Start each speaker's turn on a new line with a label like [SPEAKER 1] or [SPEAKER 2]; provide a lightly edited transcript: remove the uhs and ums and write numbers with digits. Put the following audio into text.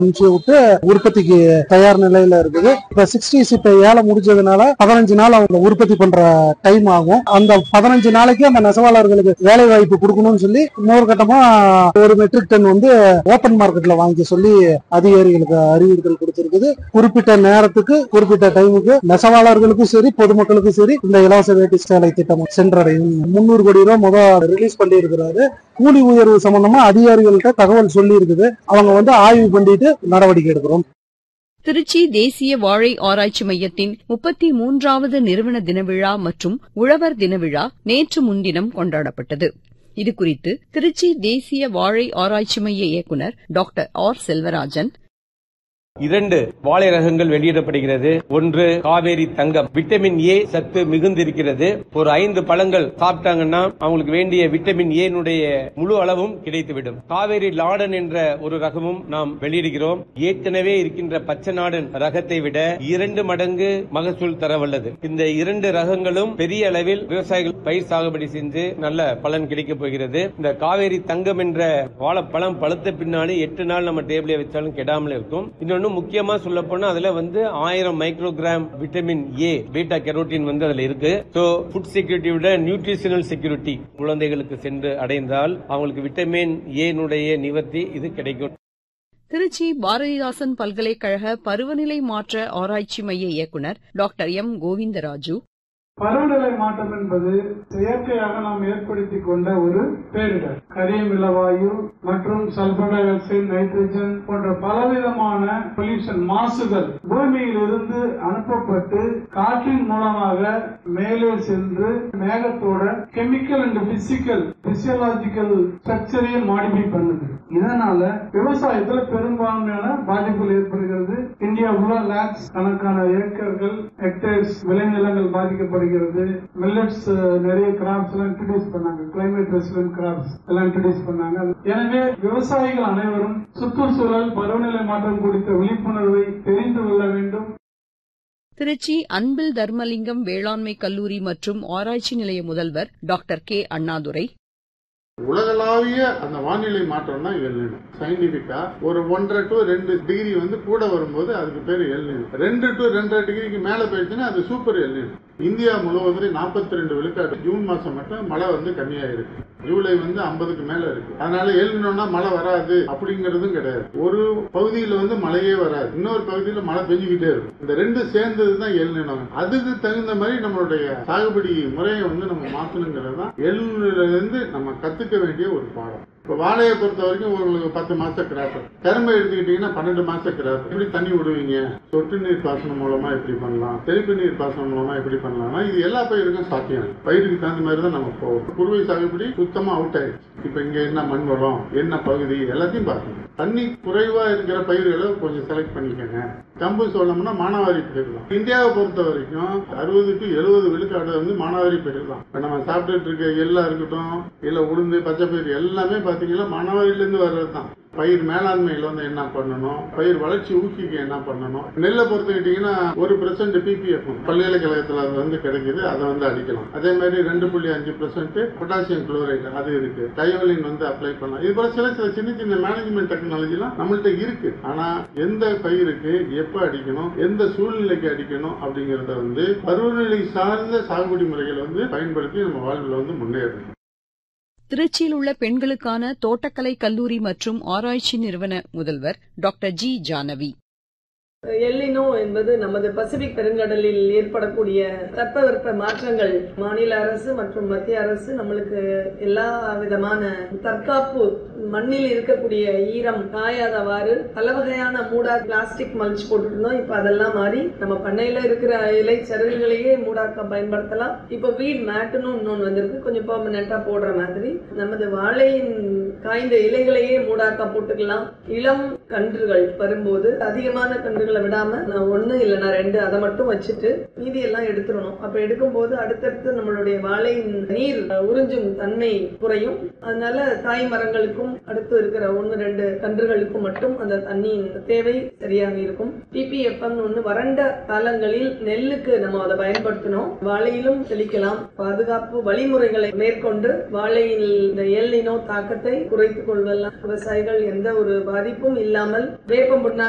[SPEAKER 1] விட்டு உற்பத்திக்கு தயார் நிலையில இருக்குது. இப்ப 60s இப்ப ஏலம் முடிஞ்சதுனால 15 நாள் அவங்க உற்பத்தி பண்ற டைம் ஆகும். அந்த 15 நாளைக்கு அந்த நெசவாளர்களுக்கு வேலை வாய்ப்பு கொடுக்கணும்னு சொல்லி முதற்கட்டமா 1 மெட்ரிக் டன் ஓபன் மார்க்கெட்ல வாங்கிக்க சொல்லி அதிகாரிகளுக்கு அறிவுறுத்தல் கொடுத்திருக்குது. குறிப்பிட்ட நேரத்துக்கு குறிப்பிட்ட டைமுக்கு நெசவாளர்களுக்கும் சரி பொதுமக்களுக்கும் சரி இந்த இலவச வேட்டி சேலை திட்டம் சென்றடையும். 300 கோடி ரூபாய் முதல் ரிலீஸ் பண்ணி இருக்கிறாரு. கூலி உயர்வு சம்பந்தமா அதிகாரிகள்கிட்ட தகவல் சொல்லி இருக்குது. அவங்க ஆய்வு பண்ணிட்டு நடவடிக்கை எடுக்கிறோம்.
[SPEAKER 2] திருச்சி தேசிய வாழை ஆராய்ச்சி மையத்தின் 33வது நிறுவன தின விழா மற்றும் உழவர் தின விழா நேற்று முன்தினம் கொண்டாடப்பட்டது. இதுகுறித்து திருச்சி தேசிய வாழை ஆராய்ச்சி மைய இயக்குநர் டாக்டர் ஆர் செல்வராஜன்,
[SPEAKER 3] 2 வாழை ரகங்கள் வெளியிடப்படுகிறது. ஒன்று காவேரி தங்கம், விட்டமின் ஏ சத்து மிகுந்திருக்கிறது. ஒரு 5 பழங்கள் சாப்பிட்டாங்கன்னா அவங்களுக்கு வேண்டிய விட்டமின் ஏ முழு அளவும் கிடைத்துவிடும். காவேரி லாடன் என்ற ஒரு ரகமும் நாம் வெளியிடுகிறோம். ஏற்கனவே இருக்கின்ற பச்சை நாடன் ரகத்தை விட 2 மடங்கு மகசூல் தரவல்லது. இந்த 2 ரகங்களும் பெரிய அளவில் விவசாயிகள் பயிர் சாகுபடி செஞ்சு நல்ல பலன் கிடைக்கப் போகிறது. இந்த காவேரி தங்கம் என்ற வாழைப்பழம் பழுத்த பின்னாடி 8 நாள் நம்ம டேபிளே வச்சாலும் கெடாமல் இருக்கும். முக்கியமா சொல்ல போனா அதுல 1000 microgram vitamin A beta carotene அதுல இருக்கு. ஃபுட் செக்யூரிட்டி விட நியூட்ரிஷனல் செக்யூரிட்டி குழந்தைகளுக்கு சென்று அடைந்தால் அவங்களுக்கு விட்டமின் ஏ நிவர்த்தி இது கிடைக்கும்.
[SPEAKER 2] திருச்சி பாரதிதாசன் பல்கலைக்கழக பருவநிலை மாற்ற ஆராய்ச்சி மைய இயக்குநர் டாக்டர் எம் கோவிந்தராஜு,
[SPEAKER 4] பருவநிலை மாற்றம் என்பது செயற்கையாக நாம் ஏற்படுத்திக் கொண்ட ஒரு பேரிடர். கரியமிலவாயு மற்றும் சல்பர் டை ஆக்சைடு, நைட்ரஜன் போன்ற பலவிதமான பொல்யூஷன் மாசுகள் பூமியில் இருந்து அனுப்பப்பட்டு காற்றின் மூலமாக மேலே சென்று மேகத்தோட கெமிக்கல் அண்ட் பிசியலாஜிக்கல் ஸ்ட்ரக்சரையும் மாடிஃபை பண்ணுது. இதனால விவசாயத்துல பெரும்பான்மையான பாதிப்புகள் ஏற்படுகிறது. இந்தியா உள்ள லேக்ஸ் கணக்கான ஏக்கர்கள், ஹெக்டேர்ஸ் விளைநிலங்கள் பாதிக்கப்படுகிறது. மில்லட்ஸ் நிறைய கிராப்ஸ் எல்லாம் இன்ட்ரோடியூஸ் பண்ணாங்க. கிளைமேட் ரெசிலன்ட் கிராப்ஸ் எல்லாம் இன்ட்ரோடியூஸ் பண்ணாங்க. எனவே விவசாயிகள் அனைவரும் சுற்றுச்சூழல் பருவநிலை மாற்றம் குறித்த விழிப்புணர்வை தெரிந்து கொள்ள வேண்டும்.
[SPEAKER 2] திருச்சி அன்பில் தர்மலிங்கம் வேளாண்மை கல்லூரி மற்றும் ஆராய்ச்சி நிலைய முதல்வர் டாக்டர் கே அண்ணாதுரை,
[SPEAKER 5] உலகளாவிய அந்த வானிலை மாற்றம் தான் எல்னினோ. சயின்டிபிக்கா ஒரு 1.5 to 2 டிகிரி கூட வரும்போது அதுக்கு பேரு எல்னினோ. 2 to 2.5 டிகிரிக்கு மேல போயிடுச்சுன்னா அது சூப்பர் எல்னினோ. இந்தியா முழுவதும் 42 விழுக்காடு ஜூன் மாசம் மட்டும் மழை கம்மியாயிருக்கு. ஜூலை 50க்கு மேல இருக்கு. அதனால எல்னினோனா மழை வராது அப்படிங்கறதும் கிடையாது. ஒரு பகுதியில மழையே வராது, இன்னொரு பகுதியில மழை பெஞ்சுக்கிட்டே இருக்கும். இந்த 2 சேர்ந்ததுதான் எல்னினோ. அதுக்கு தகுந்த மாதிரி நம்மளுடைய சாகுபடி முறையை நம்ம மாத்தணுங்கிறது தான் எல்னினோல இருந்து நம்ம கத்துக்க வேண்டிய ஒரு பாடம். இப்ப வாழையை பொறுத்த வரைக்கும் உங்களுக்கு 10 மாச கிராப், கரும்பை எடுத்துக்கிட்டீங்கன்னா 12 மாச கிராப். எப்படி தண்ணி விடுவீங்க? சொட்டு நீர் பாசனம் மூலமா எப்படி பண்ணலாம், தெளிப்பு நீர் பாசனம் மூலமா எப்படி பண்ணலாம், இது எல்லா பயிருக்கும் சாத்தியம். பயிருக்கு தகுந்த மாதிரி தான் நம்ம போவோம். குறுவை சாகுபடி சுத்தமா அவுட் ஆயிடுச்சு. இப்ப இங்க என்ன மண் வளம், என்ன பகுதி எல்லாத்தையும் பார்க்கணும். தண்ணி குறைவா இருக்கிற பயிர்களை கொஞ்சம் செலக்ட் பண்ணிக்கோங்க. கம்பு சோளம்னா மானாவாரி பயிர் தான். இந்தியாவை பொறுத்த வரைக்கும் 60 to 70 விழுக்காடு மானாவாரி பயிர் தான். இப்ப நம்ம சாப்பிட்டு இருக்க எல்லாம் இருக்கட்டும், இல்ல உளுந்து, பச்சை பயிர் எல்லாமே பாத்தீங்கன்னா மானாவாரியில இருந்து வர்றதுதான். பயிர் மேலாண்மையில என்ன பண்ணணும், பயிர் வளர்ச்சி ஊக்கிக்கு என்ன பண்ணணும். நெல்லை பொறுத்துக்கிட்டீங்கன்னா 1% PPF பல்கலைக்கழகத்துல கிடைக்குது, அதை அடிக்கலாம். அதே மாதிரி 2.5% பொட்டாசியம் குளோரைடு அது இருக்கு. டைவலின் அப்ளை பண்ணலாம். இது போல சில சின்ன சின்ன மேனேஜ்மெண்ட் டெக்னாலஜி எல்லாம் நம்மள்ட்ட இருக்கு. ஆனா எந்த பயிருக்கு எப்ப அடிக்கணும், எந்த சூழ்நிலைக்கு அடிக்கணும் அப்படிங்கறத பருவநிலை சார்ந்த சாகுபடி முறைகளை பயன்படுத்தி நம்ம வாழ்வில் முன்னேறணும்.
[SPEAKER 2] திருச்சியில் உள்ள பெண்களுக்கான தோட்டக்கலை கல்லூரி மற்றும் ஆராய்ச்சி நிறுவன முதல்வர் டாக்டர் ஜி ஜானவி,
[SPEAKER 6] எல்னினோ என்பது நமது பசிபிக் பெருங்கடலில் ஏற்படக்கூடிய தட்பவெப்ப மாற்றங்கள். மாநில அரசு மற்றும் மத்திய அரசு நம்மளுக்கு எல்லா விதமான தற்காப்பு, மண்ணில் இருக்கக்கூடிய ஈரம் காயாதவாறு பல வகையான மூடா பிளாஸ்டிக் மல்ச் போட்டு இருந்தோம். இப்ப அதெல்லாம் மாறி நம்ம பண்ணையில இருக்கிற இலை சருகுகளையே மூடாக்க பயன்படுத்தலாம். இப்ப வீட் மேட்டுன்னு இன்னொன்னு வந்திருக்கு, கொஞ்சம் பெர்மனண்டா போடுற மாதிரி. நமது வாழையின் காய்ந்த இலைகளையே மூடாக்க போட்டுக்கலாம். இளம் கன்றுகள் வரும்போது அதிகமான கன்றுகள் தாவரங்களை விடாம ஒண்ணு இல்லைன்னா 2 அதை மட்டும் வச்சுட்டு மீதி எல்லாம் எடுத்துடணும். அப்ப எடுக்கும்போது அடுத்தடுத்து நம்மளுடைய வாழை நீர் உறிஞ்சும் தன்மை குறையும். அதனால தாய் மரங்களுக்கும் அடுத்து இருக்கிற 1-2 கன்றுகளுக்கும் மட்டும் அந்த தண்ணியின் தேவை சரியாக இருக்கும். PPFM வறண்ட காலங்களில் நெல்லுக்கு நம்ம அதை பயன்படுத்தணும். வாழையிலும் தெளிக்கலாம். பாதுகாப்பு வழிமுறைகளை மேற்கொண்டு வாழையில் இந்த எல் நினோ தாக்கத்தை குறைத்துக் கொள்வதெல்லாம் விவசாயிகள் எந்த ஒரு பாதிப்பும் இல்லாமல் வேப்பம் புண்ணாக்கு